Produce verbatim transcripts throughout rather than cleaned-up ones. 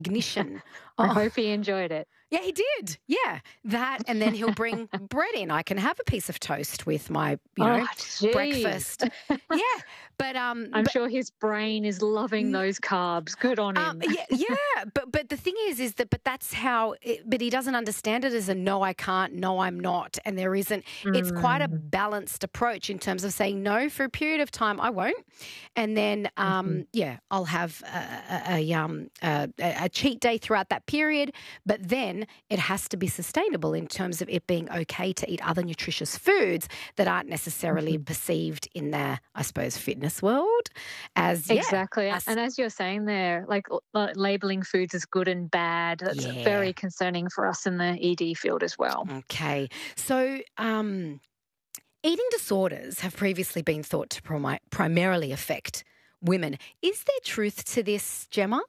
recognition. I Oh, hope he enjoyed it. yeah, he did. Yeah, that, and then he'll bring bread in. I can have a piece of toast with my, you know, Oh, geez. breakfast. Yeah, but um, I'm but sure his brain is loving those carbs. Good on Um, him. yeah, yeah, but but the thing is, is that but that's how. It, but he doesn't understand it as a no, I can't, no, I'm not, and there isn't. It's quite a Mm. balanced approach in terms of saying no for a period of time. I won't, and then um, Mhm. yeah, I'll have a, a, a um a, a cheat day throughout that period. But then it has to be sustainable in terms of it being okay to eat other nutritious foods that aren't necessarily Mhm. perceived in the, I suppose, fitness world as yeah, Exactly. as, And as you're saying there, like l- like labeling foods as good and bad, that's yeah. very concerning for us in the E D field as well. Okay. So, um, eating disorders have previously been thought to primi- primarily affect women. Is there truth to this, Gemma?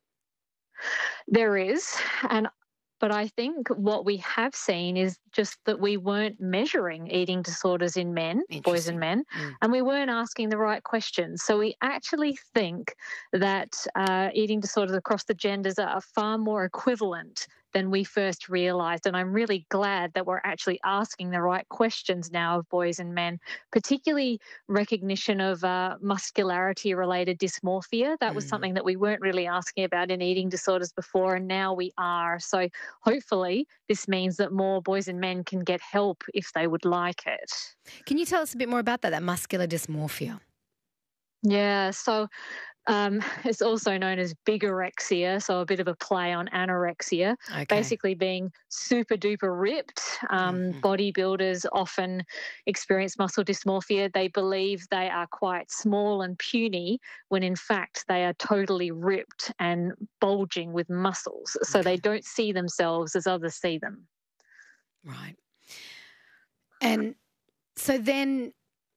There is, and but I think what we have seen is just that we weren't measuring eating disorders in men, boys and Interesting. men, Mm. and we weren't asking the right questions. So we actually think that uh, eating disorders across the genders are far more equivalent than we first realised. And I'm really glad that we're actually asking the right questions now of boys and men, particularly recognition of uh, muscularity related dysmorphia. That was Mm. something that we weren't really asking about in eating disorders before, and now we are. So hopefully this means that more boys and men can get help if they would like it. Can you tell us a bit more about that, that muscular dysmorphia? Yeah, so um, it's also known as bigorexia, so a bit of a play on anorexia, Okay. basically being super duper ripped. Um, Mhm. bodybuilders often experience muscle dysmorphia. They believe they are quite small and puny when in fact they are totally ripped and bulging with muscles. So Okay. they don't see themselves as others see them. Right. And so then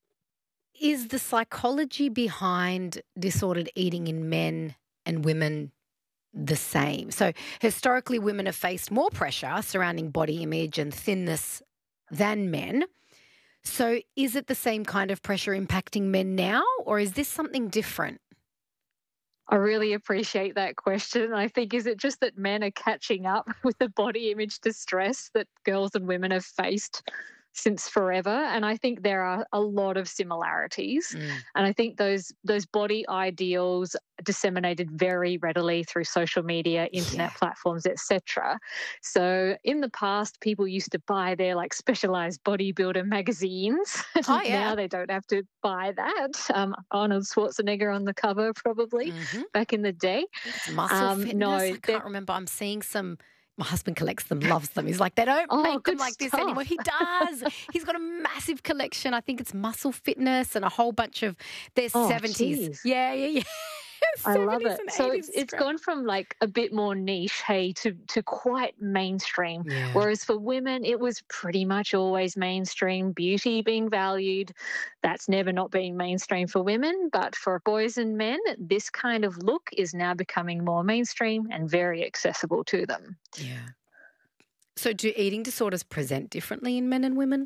is the psychology behind disordered eating in men and women the same? So historically, women have faced more pressure surrounding body image and thinness than men. So is it the same kind of pressure impacting men now, or is this something different? I really appreciate that question. I think, is it just that men are catching up with the body image distress that girls and women have faced since forever? And I think there are a lot of similarities. Mm. And I think those those body ideals disseminated very readily through social media, internet Yeah. platforms, et cetera. So in the past, people used to buy their like specialized bodybuilder magazines. Oh, yeah. Now they don't have to buy that. Um, Arnold Schwarzenegger on the cover, probably Mm-hmm. back in the day. I think it's muscle Um, fitness. no, I that- can't remember. I'm seeing some. My husband collects them, loves them. He's like, they don't Oh, make them good like this stuff. anymore. He does. He's got a massive collection. I think it's muscle fitness and a whole bunch of their Oh, seventies. geez. Yeah, yeah, yeah. I love seventies it. and So eighties it's it's crap. gone from like a bit more niche, hey, to to quite mainstream. Yeah. Whereas for women, it was pretty much always mainstream. Beauty being valued, that's never not been mainstream for women. But for boys and men, this kind of look is now becoming more mainstream and very accessible to them. Yeah. So do eating disorders present differently in men and women?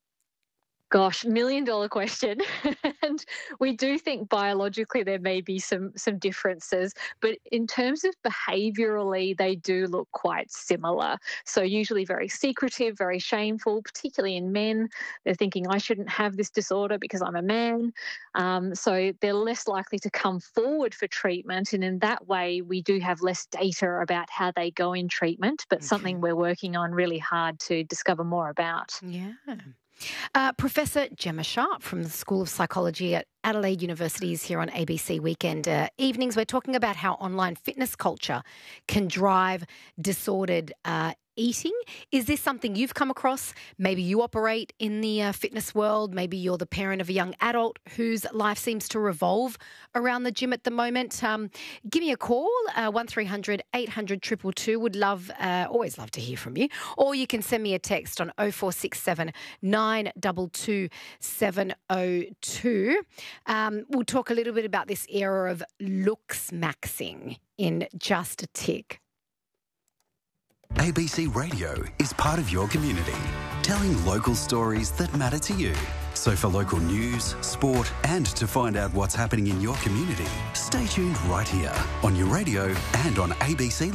Gosh, million dollar question. And we do think biologically there may be some some differences, but in terms of behaviorally, they do look quite similar. So usually very secretive, very shameful, particularly in men. They're thinking, I shouldn't have this disorder because I'm a man. Um, so they're less likely to come forward for treatment. And in that way, we do have less data about how they go in treatment, but Okay. something we're working on really hard to discover more about. Yeah. Uh, Professor Gemma Sharp from the School of Psychology at Adelaide University is here on A B C Weekend uh, Evenings. We're talking about how online fitness culture can drive disordered uh, eating. Is this something you've come across? Maybe you operate in the uh, fitness world. Maybe you're the parent of a young adult whose life seems to revolve around the gym at the moment. Um, give me a call, uh, one three hundred eight hundred two two two. Would love, uh, always love to hear from you. Or you can send me a text on oh four six seven nine two two seven oh two. Um, we'll talk a little bit about this era of looks maxing in just a tick. A B C Radio is part of your community, telling local stories that matter to you. So for local news, sport and to find out what's happening in your community, stay tuned right here on your radio and on A B C